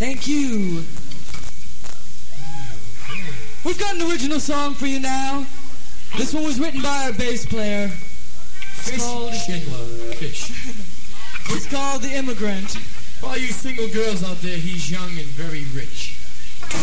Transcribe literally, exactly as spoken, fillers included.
Thank you. We've got an original song for you now. This one was written by our bass player. It's Fish called Schindler. Fish. It's called The Immigrant. For all you single girls out there, he's young and very rich.